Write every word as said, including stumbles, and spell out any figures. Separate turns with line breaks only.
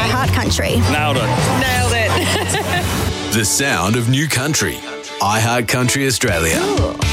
iHeart Country.
Nailed it.
Nailed it.
The sound of new country. iHeart Country Australia.
Ooh.